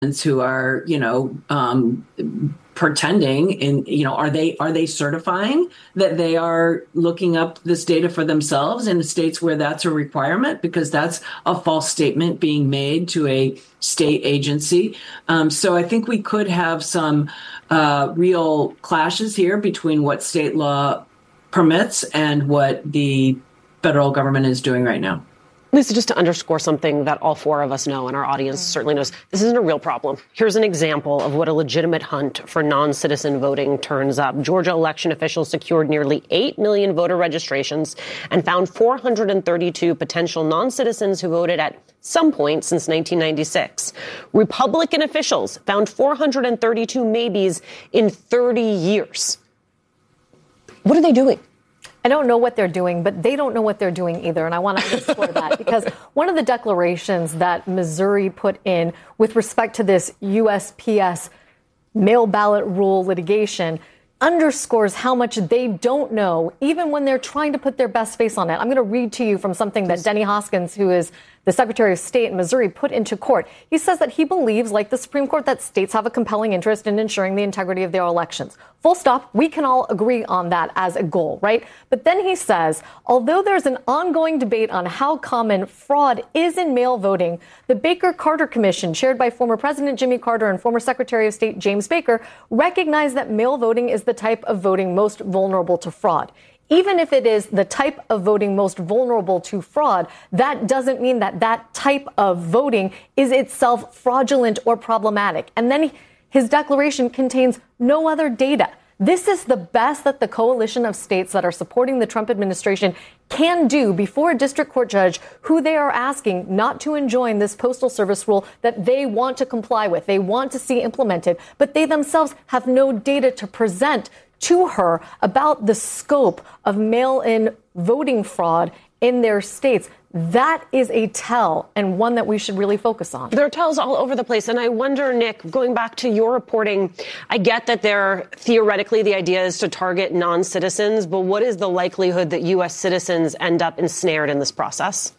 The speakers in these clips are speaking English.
who are, pretending and, are they certifying that they are looking up this data for themselves in the states where that's a requirement? Because that's a false statement being made to a state agency. So I think we could have some real clashes here between what state law permits and what the federal government is doing right now. Lisa, just to underscore something that all four of us know and our audience certainly knows, this isn't a real problem. Here's an example of what a legitimate hunt for non-citizen voting turns up. Georgia election officials secured nearly 8 million voter registrations and found 432 potential non-citizens who voted at some point since 1996. Republican officials found 432 maybes in 30 years. What are they doing? I don't know what they're doing, but they don't know what they're doing either. And I want to underscore that because one of the declarations that Missouri put in with respect to this USPS mail ballot rule litigation underscores how much they don't know, even when they're trying to put their best face on it. I'm going to read to you from something that Denny Hoskins, who is the Secretary of State in Missouri, put into court. He says that he believes, like the Supreme Court, that states have a compelling interest in ensuring the integrity of their elections. Full stop. We can all agree on that as a goal, right? But then he says, although there's an ongoing debate on how common fraud is in mail voting, the Baker-Carter Commission, chaired by former President Jimmy Carter and former Secretary of State James Baker, recognized that mail voting is the type of voting most vulnerable to fraud. Even if it is the type of voting most vulnerable to fraud, that doesn't mean that that type of voting is itself fraudulent or problematic. And then his declaration contains no other data. This is the best that the coalition of states that are supporting the Trump administration can do before a district court judge who they are asking not to enjoin this postal service rule that they want to comply with, they want to see implemented, but they themselves have no data to present to her about the scope of mail-in voting fraud in their states. That is a tell, and one that we should really focus on. There are tells all over the place. And I wonder, Nick, going back to your reporting, I get that theoretically the idea is to target non-citizens, but what is the likelihood that U.S. citizens end up ensnared in this process?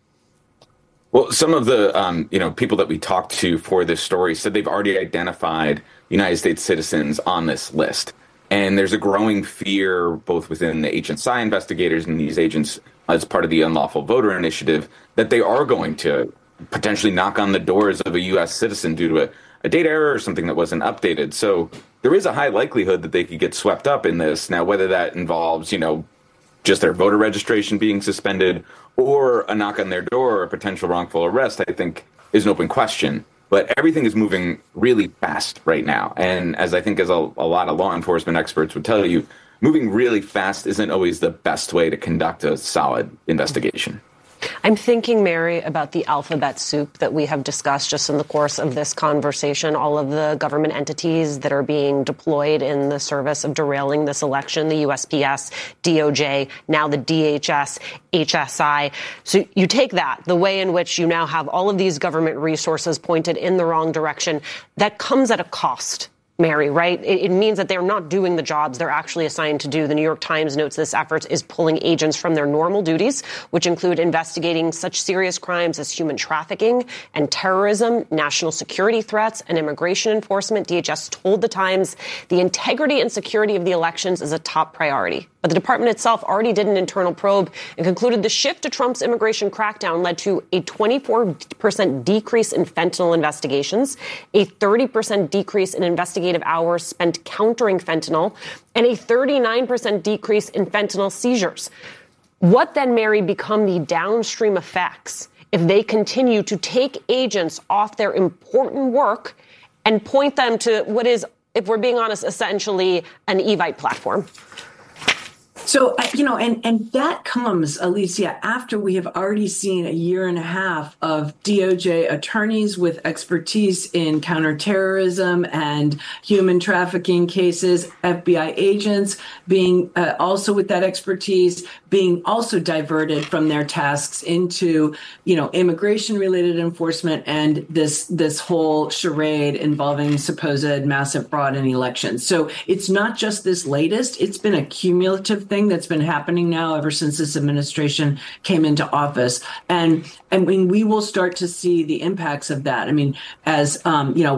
Well, some of the people that we talked to for this story said they've already identified United States citizens on this list. And there's a growing fear, both within the HSI investigators and these agents as part of the Unlawful Voter Initiative, that they are going to potentially knock on the doors of a U.S. citizen due to a data error or something that wasn't updated. So there is a high likelihood that they could get swept up in this. Now, whether that involves, just their voter registration being suspended or a knock on their door or a potential wrongful arrest, I think is an open question. But everything is moving really fast right now. And as I think as a lot of law enforcement experts would tell you, moving really fast isn't always the best way to conduct a solid investigation. I'm thinking, Mary, about the alphabet soup that we have discussed just in the course of this conversation, all of the government entities that are being deployed in the service of derailing this election, the USPS, DOJ, now the DHS, HSI. So you take that, the way in which you now have all of these government resources pointed in the wrong direction, that comes at a cost. Mary, right? It means that they're not doing the jobs they're actually assigned to do. The New York Times notes this effort is pulling agents from their normal duties, which include investigating such serious crimes as human trafficking and terrorism, national security threats, and immigration enforcement. DHS told the Times the integrity and security of the elections is a top priority. But the department itself already did an internal probe and concluded the shift to Trump's immigration crackdown led to a 24% decrease in fentanyl investigations, a 30% decrease in investigative hours spent countering fentanyl, and a 39% decrease in fentanyl seizures. What then, Mary, become the downstream effects if they continue to take agents off their important work and point them to what is, if we're being honest, essentially an Evite platform? So, and that comes, Alicia, after we have already seen a year and a half of DOJ attorneys with expertise in counterterrorism and human trafficking cases, FBI agents being also with that expertise, being also diverted from their tasks into, immigration-related enforcement and this whole charade involving supposed massive fraud in elections. So it's not just this latest, it's been a cumulative thing thing that's been happening now ever since this administration came into office. And we will start to see the impacts of that. I mean, as,